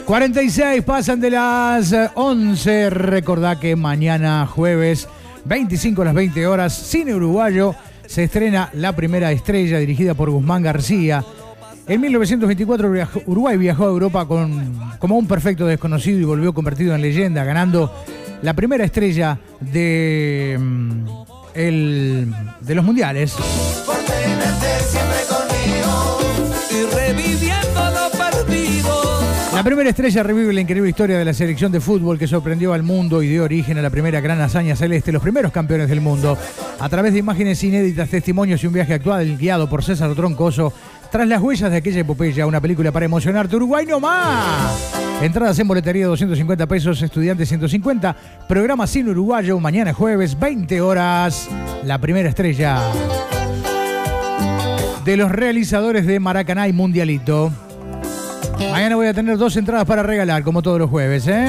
46 pasan de las 11. Recordá que mañana jueves 25 a las 20 horas, Cine Uruguayo, se estrena La Primera Estrella, dirigida por Guzmán García. En 1924 Uruguay viajó a Europa como un perfecto desconocido y volvió convertido en leyenda, ganando la primera estrella de los mundiales. Por tenerte siempre conmigo y reviviendo lo perdido. La primera estrella revive la increíble historia de la selección de fútbol que sorprendió al mundo y dio origen a la primera gran hazaña celeste, los primeros campeones del mundo. A través de imágenes inéditas, testimonios y un viaje actual guiado por César Troncoso, tras las huellas de aquella epopeya, una película para emocionarte. Uruguay no más. Entradas en boletería 250 pesos, estudiantes 150. Programa Cine Uruguayo, mañana jueves, 20 horas. La primera estrella de los realizadores de Maracaná y Mundialito. Mañana voy a tener 2 entradas para regalar, como todos los jueves, ¿eh?